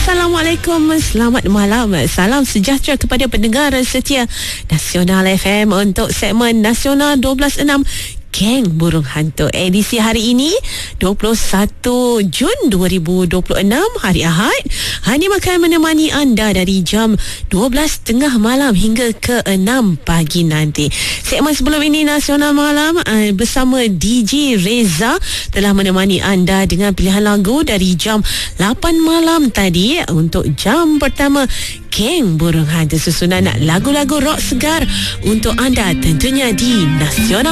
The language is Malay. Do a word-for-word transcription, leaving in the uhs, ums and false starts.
Assalamualaikum, selamat malam. Salam sejahtera kepada pendengar setia Nasional F M untuk segmen Nasional dua belas enam Geng Burung Hantu. Edisi hari ini dua puluh satu Jun dua ribu dua puluh enam, hari Ahad. Hani akan menemani anda dari jam dua belas tiga puluh malam hingga ke enam pagi nanti. Segmen sebelum ini Nasional Malam uh, bersama D J Reza telah menemani anda dengan pilihan lagu dari jam lapan malam tadi untuk jam pertama Geng Burung Hantu. Susunan lagu-lagu rock segar untuk anda tentunya di Nasional